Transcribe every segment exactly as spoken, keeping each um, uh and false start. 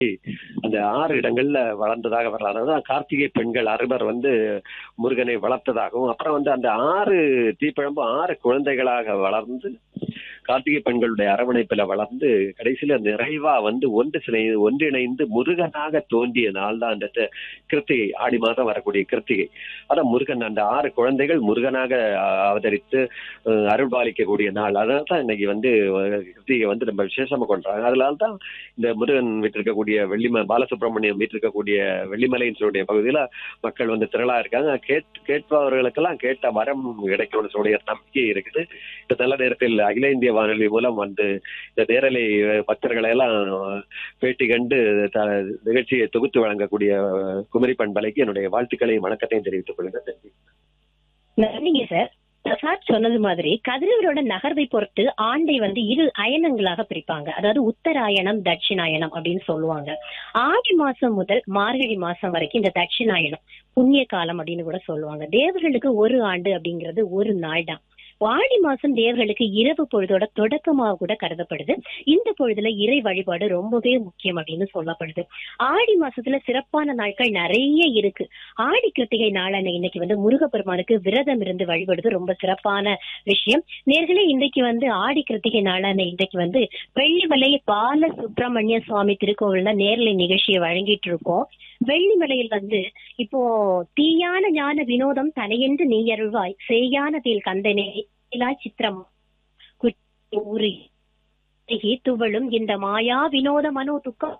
அந்த ஆறு இடங்கள்ல வளர்ந்ததாக வரலாறு. அதான் கார்த்திகை பெண்கள் அறுவர் வந்து முருகனை வளர்த்ததாகவும், அப்புறம் வந்து அந்த ஆறு தீப்பிழம்பு ஆறு குழந்தைகளாக வளர்ந்து கார்த்திகை பெண்களுடைய அரவணைப்புல வளர்ந்து கடைசியில நிறைவா வந்து ஒன்று சிலை ஒன்றிணைந்து முருகனாக தோன்றிய நாள் தான் அந்த த- கிருத்திகை, ஆடி மாதம் வரக்கூடிய கிருத்திகை. அதான் முருகன் அந்த ஆறு குழந்தைகள் முருகனாக அஹ், அவதரித்து அஹ், அருள்பாலிக்கக்கூடிய நாள். அதனால தான் இன்னைக்கு வந்து அஹ், கிருத்திகை வந்து நம்ம விசேஷமா கொண்டாடுறாங்க. அதனால தான் இந்த முருகன் வீட்டிருக்கக்கூடிய வெள்ளிம பாலசுப்ரமணியம் வீட்டிருக்கக்கூடிய வெள்ளிமலையின் சொல்லுடைய பகுதியில மக்கள் வந்து திரளா இருக்காங்க. கேட் கேட்பவர்களுக்கெல்லாம் கேட்ட வரம் கிடைக்கும்னு சொல்லுடைய நம்பிக்கை இருக்குது. இந்த நல்ல நேரத்தில் அகில இந்திய வானொலி மூலம் வந்து இந்த நேரலை பக்தர்களை எல்லாம் பேட்டி கண்டு த- நிகழ்ச்சியை தொகுத்து வழங்கக்கூடிய குமரி பண்பலைக்கு என்னுடைய வாழ்த்துக்களையும் வணக்கத்தையும் தெரிவித்துக் கொள்கிறேன். நன்றிங்க சார். சார் சொன்னது மாதிரி கதிரவரோட நகர்வை பொறுத்து ஆண்டை வந்து இரு அயனங்களாக பிரிப்பாங்க. அதாவது உத்தராயணம், தட்சிணாயனம் அப்படின்னு சொல்லுவாங்க. ஆடி மாசம் முதல் மார்கழி மாசம் வரைக்கும் இந்த தட்சிணாயனம் புண்ணிய காலம் அப்படின்னு கூட சொல்லுவாங்க. தேவர்களுக்கு ஒரு ஆண்டு அப்படிங்கிறது ஒரு நாள் தான். ஆடி மாசம் தேவர்களுக்கு இரவு பொழுதோட தொடக்கமாக கூட கருதப்படுது. இந்த பொழுதுல இறை வழிபாடு ரொம்பவே முக்கியம் அப்படின்னு சொல்லப்படுது. ஆடி மாசத்துல சிறப்பான நாட்கள் நிறைய இருக்கு. ஆடி கிருத்திகை நாளான இன்னைக்கு வந்து முருகப்பெருமானுக்கு விரதம் இருந்து வழிபடுறது ரொம்ப சிறப்பான விஷயம். நேர்களே, இன்றைக்கு வந்து ஆடி கிருத்திகை நாளான இன்றைக்கு வந்து வெள்ளிமலை பால சுப்பிரமணிய சுவாமி திருக்கோவில்ல நேரலை நிகழ்ச்சியை வழங்கிட்டு இருக்கோம். வெள்ளிமலையில் வந்து இப்போ தீயான ஞான வினோதம் தனையென்று நீ அருள்வாய் சேயான தீல் கந்தனே சித்திரம் ஊறி துவளும் இந்த மாயா வினோத மனோ துக்கம்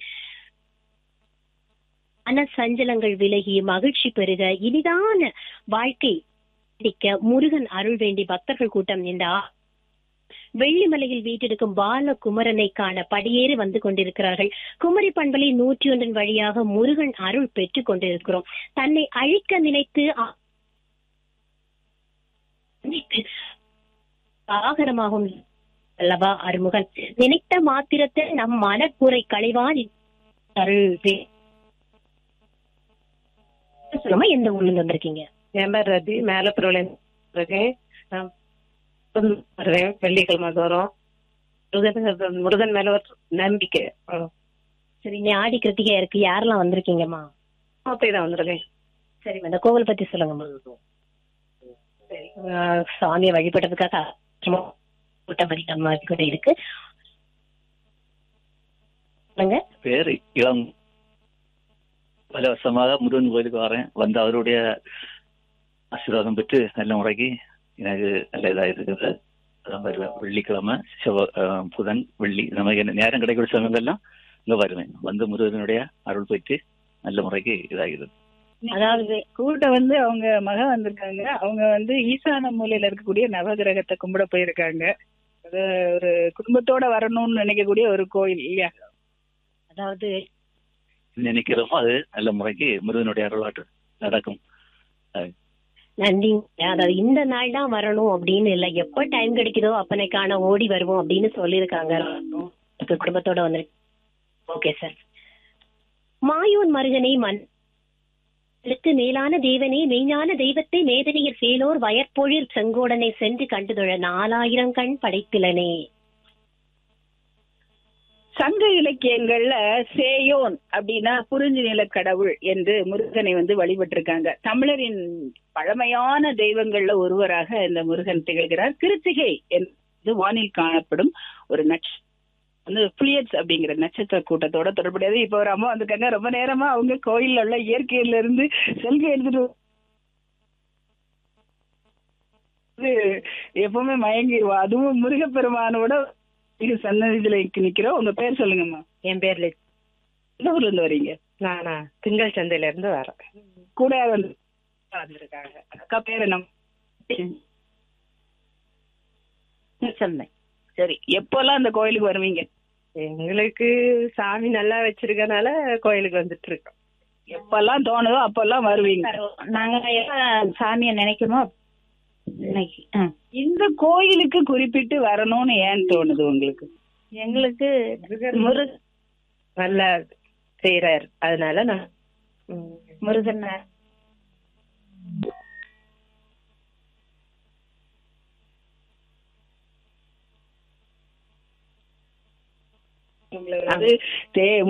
மன சஞ்சலங்கள் விலகி மகிழ்ச்சி பெருக இனிதான வாழ்க்கை முருகன் அருள் வேண்டி பக்தர்கள் கூட்டம் இந்த வெள்ளிமலையில் வீட்டிருக்கும் பால குமரனை காண படியேறி வந்து கொண்டிருக்கிறார்கள். குமரி பண்பலை நூற்றி ஒன்றின் வழியாக முருகன் அருள் பெற்றுக் கொண்டிருக்கிறோம். தன்னை அழிக்க நினைத்து ஆகரமாகும் அல்லவா அருமுகன். நினைத்த மாத்திரத்தை நம் மனக்குறை களைவான் அருள். சொல்லுமா, எந்த ஊர்ல வந்திருக்கீங்க? என் பேர் ரதி, மேலப்புறம் இருக்கேன். வருவேன் வெள்ளிக்கிழமை தோறும். முருகன் முருகன் மேல ஒரு நம்பிக்கை. சரி, நீ ஆடி கிருத்திகை இருக்கு, யாரெல்லாம் வந்திருக்கீங்கம்மா? தான் வந்திருக்கேன். சரிம்மா, இந்த கோவில் பத்தி சொல்லுங்கம்மா. சரி, சாமியை வழிபடுறதுக்காக கூட்டம் அதிகமா கூட இருக்கு. பேரு இளம். பல வருஷமாக முருகன் கோயிலுக்கு வரேன். வந்து அவருடைய ஆசீர்வாதம் பெற்று நல்ல முறைக்கு எனக்கு நல்ல இதாக இருக்குது. அதான் வருவேன். வெள்ளிக்கிழமை, செவ்வ புதன், வெள்ளி இந்த மாதிரி நேரம் கிடைக்கிற சமயங்கள்லாம் இங்க வருவேன். வந்து முருகனுடைய அருள் பெற்று நல்ல முறைக்கு இதாகிறது. அதாவது கூட்டம் வந்து அவங்க மக வந்திருக்காங்க. அவங்க வந்து ஈசான மூலையில இருக்கக்கூடிய நவகிரகத்தை கும்பிட போயிருக்காங்க. அது ஒரு குடும்பத்தோட வரணும்னு நினைக்கக்கூடிய ஒரு கோயில் இல்லையா? அதாவது நினைக்கிறோமோ அது நல்ல முறைக்கு முருகனுடைய அருளாட்டு நடக்கும். நன்றிங்க. அதாவது இந்த நாள் தான் வரணும் அப்படின்னு இல்ல, எப்ப டைம் கிடைக்குதோ அப்பனைக்கான ஓடி வருவோம் அப்படின்னு சொல்லியிருக்காங்க. குடும்பத்தோட வந்து ஓகே சார். மாயோன் மருகனை மண் மேலான தேவனே மெய்ஞான தெய்வத்தை மேதனையர் சேலோர் வயற்பொழில் செங்கோடனை சென்று கண்டுதொழ நாலாயிரம் கண் படைத்திலனே. சங்க இலக்கியங்கள்ல சேயோன் அப்படின்னா குறிஞ்சி நில கடவுள் என்று முருகனை வந்து வழிபட்டிருக்காங்க. தமிழரின் பழமையான தெய்வங்கள்ல ஒருவராக இந்த முருகன் திகழ்கிறார். கிருத்திகை என்று வானில் காணப்படும் ஒரு நட்சத்திரம் வந்து புளியட்ஸ் அப்படிங்கிற நட்சத்திர கூட்டத்தோட தொடர்புடையது. இப்ப ஒரு அம்மா வந்திருக்காங்க. ரொம்ப நேரமா அவங்க கோயில்ல உள்ள இயற்கையில இருந்து செல்ஃபி எடுத்துட்டு எப்பவுமே மயங்கிடுவா. அதுவும் முருகப்பெருமானோட சன்னதியில நிக்கிறோம். உங்க பேர் சொல்லுங்கம்மா. என் பேர்ல எந்த ஊர்ல இருந்து வரீங்க? நானா திங்கள் சந்தையில இருந்து வரேன். கூட வந்து வந்திருக்காங்க. அக்கா பேர் என்ன? சந்தை. சரி, எப்பெல்லாம் அந்த கோயிலுக்கு வருவீங்க? எங்களுக்கு சாமி நல்லா வச்சிருக்கனால கோயிலுக்கு வந்துட்டு இருக்கோம். எப்பெல்லாம் தோணுதோ அப்பெல்லாம் வருவீங்க. நாங்க சாமியை நினைக்கிறோம். இந்த கோயிலுக்கு குறிப்பிட்டு வரணும்னு ஏன் தோணுது உங்களுக்கு? எங்களுக்கு முருகன் நல்லா செய்யறாரு, அதனால நான் முருகன் உங்களை வந்து